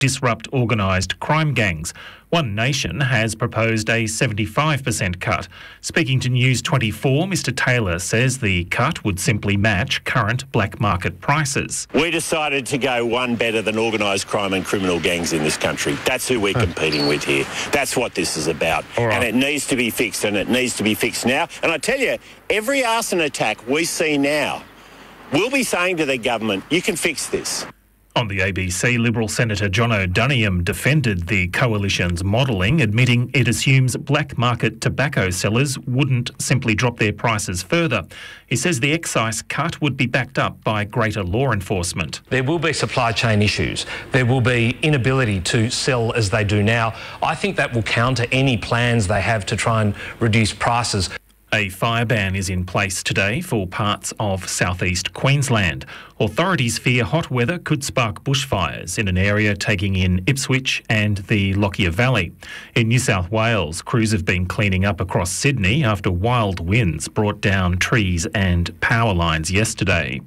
disrupt organised crime gangs. One Nation has proposed a 75% cut. Speaking to News 24, Mr Taylor says the cut would simply match current black market prices. We decided to go one better than organised crime and criminal gangs in this country. That's who we're competing with here. That's what this is about. Right. And it needs to be fixed, and it needs to be fixed now. And I tell you, every arson attack we see now, we'll be saying to the government, you can fix this. On the ABC, Liberal Senator John O'Donoghue defended the coalition's modelling, admitting it assumes black market tobacco sellers wouldn't simply drop their prices further. He says the excise cut would be backed up by greater law enforcement. There will be supply chain issues. There will be inability to sell as they do now. I think that will counter any plans they have to try and reduce prices. A fire ban is in place today for parts of southeast Queensland. Authorities fear hot weather could spark bushfires in an area taking in Ipswich and the Lockyer Valley. In New South Wales, crews have been cleaning up across Sydney after wild winds brought down trees and power lines yesterday.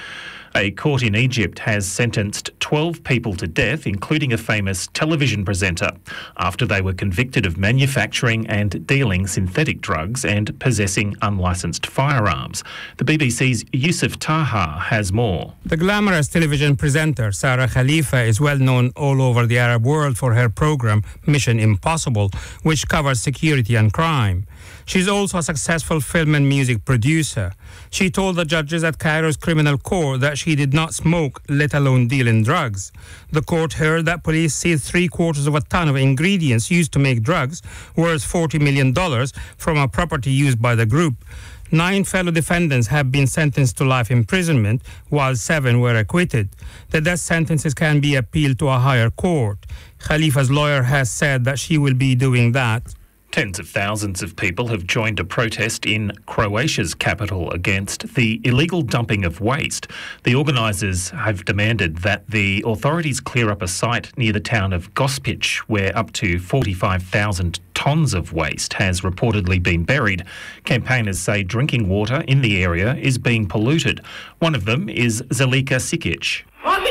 A court in Egypt has sentenced 12 people to death, including a famous television presenter, after they were convicted of manufacturing and dealing synthetic drugs and possessing unlicensed firearms. The BBC's Yusuf Taha has more. The glamorous television presenter Sarah Khalifa is well known all over the Arab world for her program Mission Impossible, which covers security and crime. She's also a successful film and music producer. She told the judges at Cairo's criminal court that she did not smoke, let alone deal in drugs. The court heard that police seized 3/4 of a ton of ingredients used to make drugs, worth $40 million, from a property used by the group. 9 fellow defendants have been sentenced to life imprisonment, while 7 were acquitted. The death sentences can be appealed to a higher court. Khalifa's lawyer has said that she will be doing that. Tens of thousands of people have joined a protest in Croatia's capital against the illegal dumping of waste. The organisers have demanded that the authorities clear up a site near the town of Gospic, where up to 45,000 tonnes of waste has reportedly been buried. Campaigners say drinking water in the area is being polluted. One of them is Zelika Sikic.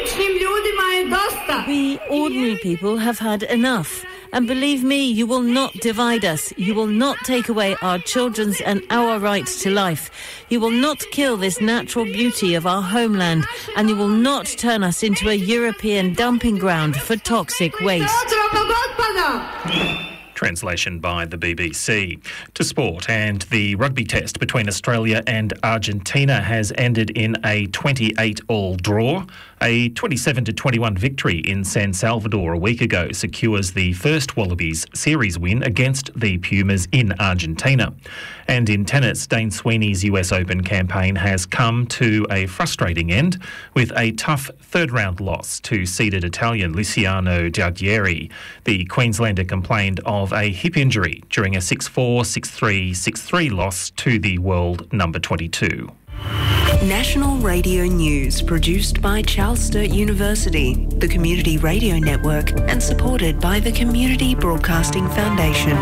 We ordinary people have had enough. And believe me, you will not divide us. You will not take away our children's and our right to life. You will not kill this natural beauty of our homeland. And you will not turn us into a European dumping ground for toxic waste. Translation by the BBC. To sport, and the rugby test between Australia and Argentina has ended in a 28-all draw. A 27-21 victory in San Salvador a week ago secures the first Wallabies series win against the Pumas in Argentina. And in tennis, Dane Sweeney's US Open campaign has come to a frustrating end with a tough third-round loss to seeded Italian Luciano Giardieri. The Queenslander complained of a hip injury during a 6-4, 6-3, 6-3 loss to the world number 22. National Radio News, produced by Charles Sturt University, the Community Radio Network, and supported by the Community Broadcasting Foundation.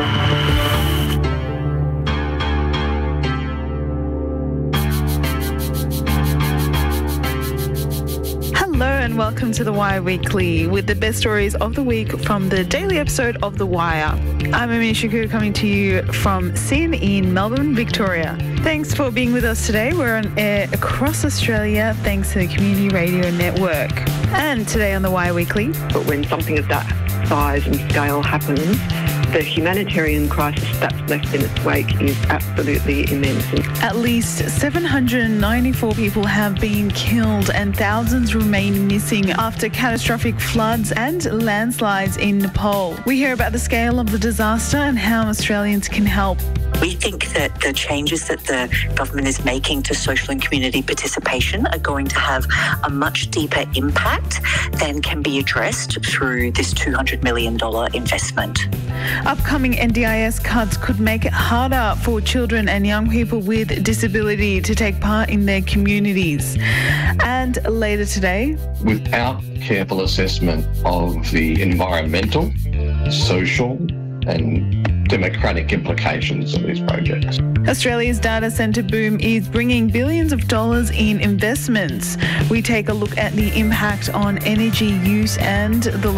Hello and welcome to The Wire Weekly with the best stories of the week from the daily episode of The Wire. I'm Amina Shakur, coming to you from SYN in Melbourne, Victoria. Thanks for being with us today. We're on air across Australia thanks to the Community Radio Network. And today on The Wire Weekly. But when something of that size and scale happens, the humanitarian crisis that's left in its wake is absolutely immense. At least 794 people have been killed and thousands remain missing after catastrophic floods and landslides in Nepal. We hear about the scale of the disaster and how Australians can help. We think that the changes that the government is making to social and community participation are going to have a much deeper impact than can be addressed through this $200 million investment. Upcoming NDIS cuts could make it harder for children and young people with disability to take part in their communities. And later today, without careful assessment of the environmental, social and democratic implications of these projects. Australia's data centre boom is bringing billions of dollars in investments. We take a look at the impact on energy use and the